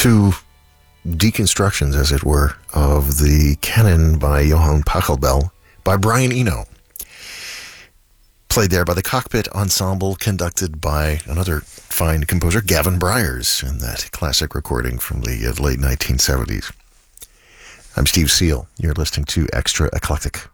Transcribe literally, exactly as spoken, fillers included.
two deconstructions, as it were, of the canon by Johann Pachelbel by Brian Eno. Played there by the Cockpit Ensemble, conducted by another fine composer, Gavin Bryars, in that classic recording from the uh, late nineteen seventies. I'm Steve Seal. You're listening to Extra Eclectic.